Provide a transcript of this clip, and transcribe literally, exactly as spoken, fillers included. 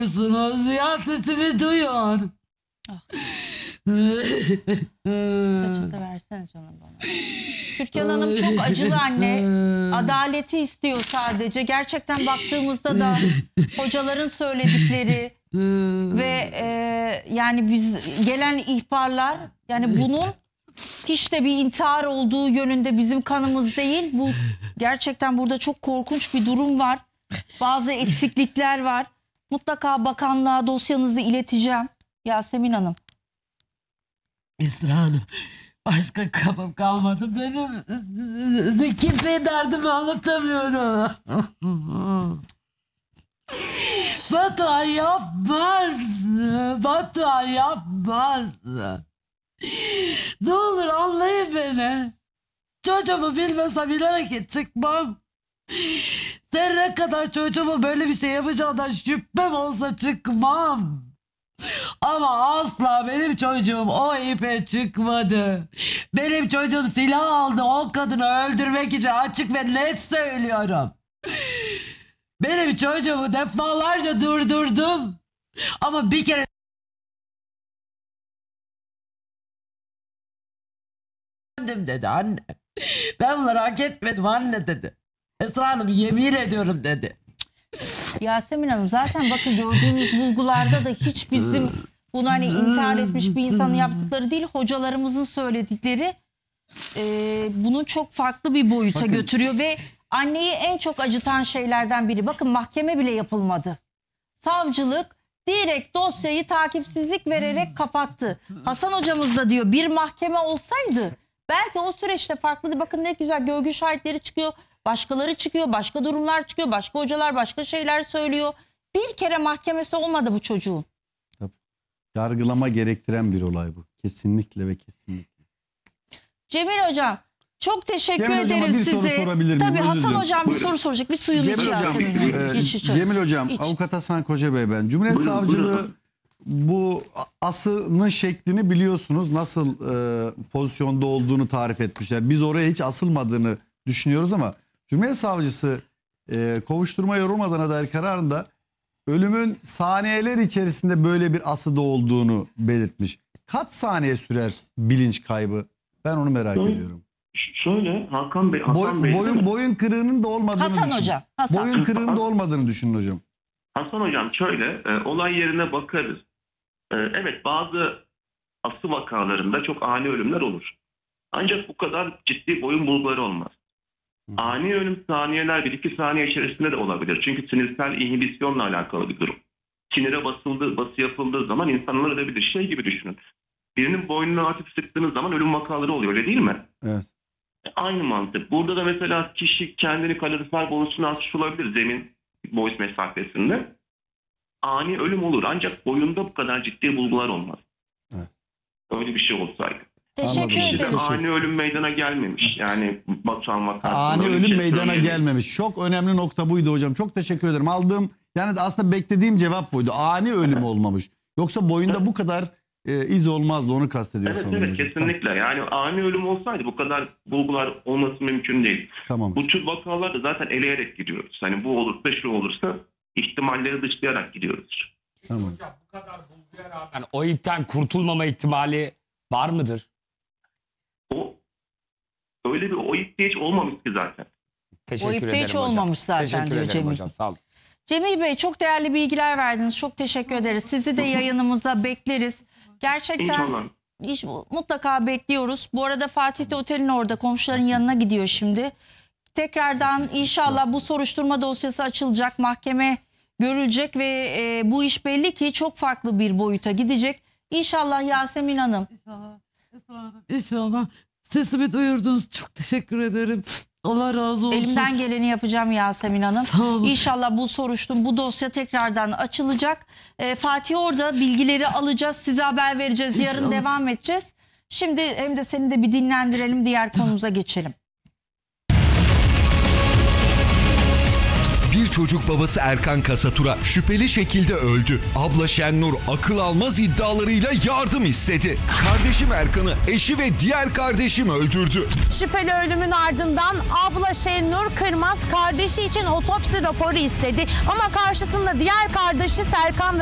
duyuyorsunuz ya, sesimi duyun. Ah. Peçete versene canım bana. Türkan Hanım çok acılı anne. Adaleti istiyor sadece. Gerçekten baktığımızda da hocaların söyledikleri ve e, yani biz gelen ihbarlar, yani bunun hiç de bir intihar olduğu yönünde bizim kanımız değil. Bu gerçekten burada çok korkunç bir durum var. Bazı eksiklikler var. Mutlaka bakanlığa dosyanızı ileteceğim Yasemin Hanım. Esra Hanım, başka kapım kalmadı benim. Kimseye derdimi anlatamıyorum. Batuhan yapmaz. Batuhan yapmaz. Ne olur anlayın beni. Çocuğumu bilmesem bilerek ki çıkmam. Zerre kadar çocuğumu böyle bir şey yapacağından şüphem olsa çıkmam. Ama asla benim çocuğum o ipe çıkmadı. Benim çocuğum silah aldı o kadını öldürmek için, açık ve net söylüyorum. Benim çocuğumu defalarca durdurdum. Ama bir kere dedi anne. Ben bunları hak etmedim anne dedi. Esra Hanım yemin ediyorum dedi. Yasemin Hanım zaten bakın gördüğümüz bulgularda da hiç bizim bunu hani intihar etmiş bir insanın yaptıkları değil, hocalarımızın söyledikleri e, bunun çok farklı bir boyuta Bakın. götürüyor ve anneyi en çok acıtan şeylerden biri. Bakın mahkeme bile yapılmadı. Savcılık direkt dosyayı takipsizlik vererek kapattı. Hasan hocamız da diyor bir mahkeme olsaydı belki o süreçte farklıydı. Bakın ne güzel görgü şahitleri çıkıyor. Başkaları çıkıyor, başka durumlar çıkıyor, başka hocalar başka şeyler söylüyor. Bir kere mahkemesi olmadı bu çocuğun. Tabii. Yargılama gerektiren bir olay bu. Kesinlikle ve kesinlikle. Cemil hocam çok teşekkür Cemil hocama ederiz bir soru size. sorabilir miyim? Tabii Özür Hasan dilerim. hocam bir Buyurun. soru soracak. Bir suyunu Cemil iç hocam, Yasemin Hanım. e, İç, iç. Cemil hocam, İç. avukat Hasan Kocabey ben. Cumhuriyet Buyurun, Savcılığı buyurun. bu asının şeklini biliyorsunuz, nasıl e, pozisyonda olduğunu tarif etmişler. Biz oraya hiç asılmadığını düşünüyoruz ama Cumhuriyet Savcısı e, kovuşturma yorulmadığına dair kararında ölümün saniyeler içerisinde böyle bir asıda olduğunu belirtmiş. Kaç saniye sürer bilinç kaybı? Ben onu merak Şöyle- ediyorum. Ş- Şöyle Hakan Bey, Hasan Boy, Bey, boyun boyun kırığının da olmadığını Hasan düşünün. hocam. Hasan. Boyun kırığının da olmadığını düşünün hocam. Hasan hocam şöyle e, olay yerine bakarız. E, evet bazı ası vakalarında çok ani ölümler olur. Ancak bu kadar ciddi boyun bulguları olmaz. Ani ölüm saniyeler bir iki saniye içerisinde de olabilir. Çünkü sinirsel inhibisyonla alakalı bir durum. Sinire basıldığı, bası yapıldığı zaman insanlar ölebilir. Şey gibi düşünün. Birinin boynunu hafif sıktığınız zaman ölüm vakaları oluyor, öyle değil mi? Evet. Aynı mantık. Burada da mesela kişi kendini kalorifer borusuna asmış olabilir zemin boy mesafesinde. Ani ölüm olur ancak boyunda bu kadar ciddi bulgular olmaz. Evet. Öyle bir şey olsaydı. Teşekkür Anladım. Kişide ederiz. ani ölüm meydana gelmemiş. Yani Batuhan vakası. Ani öyle bir ölüm şey meydana söyleyemeyiz. gelmemiş. Çok önemli nokta buydu hocam. Çok teşekkür ederim. Aldığım, yani aslında beklediğim cevap buydu. Ani ölüm olmamış. Yoksa boyunda bu kadar e, iz olmazdı. Onu kastediyor Evet sanırım evet hocam. kesinlikle. Yani ani ölüm olsaydı bu kadar bulgular olması mümkün değil. Tamam. Bu tür vakalarda zaten eleyerek gidiyoruz. Hani bu olursa şu olursa ihtimalleri dışlayarak gidiyoruz. Tamam. Hocam bu kadar bulguya rağmen o ipten kurtulmama ihtimali var mıdır? O öyle bir o ipte hiç olmamış ki zaten. Teşekkür ipte ederim hiç hocam. olmamış zaten Teşekkür diyor ederim Cemil. hocam, sağ olun. Cemil Bey çok değerli bilgiler verdiniz. Çok teşekkür ederiz. Sizi de yayınımıza bekleriz. Gerçekten İnşallah. iş, mutlaka bekliyoruz. Bu arada Fatih de otelin orada komşuların yanına gidiyor şimdi. Tekrardan inşallah bu soruşturma dosyası açılacak. Mahkeme görülecek ve e, bu iş belli ki çok farklı bir boyuta gidecek. İnşallah Yasemin Hanım. İnşallah. Esra Hanım, İnşallah. Sesimi duyurdunuz. Çok teşekkür ederim. Allah razı olsun. Elimden geleni yapacağım Yasemin Hanım. Sağ olun. İnşallah bu soruşturma, bu dosya tekrardan açılacak. Ee, Fatih orada, bilgileri alacağız. Size haber vereceğiz. Yarın İnşallah. devam edeceğiz. Şimdi hem de seni de bir dinlendirelim. Diğer konumuza geçelim. Bir çocuk çocuk babası Erkan Kasatura şüpheli şekilde öldü. Abla Şennur akıl almaz iddialarıyla yardım istedi. Kardeşim Erkan'ı eşi ve diğer kardeşim öldürdü. Şüpheli ölümün ardından abla Şennur Kırmaz kardeşi için otopsi raporu istedi. Ama karşısında diğer kardeşi Serkan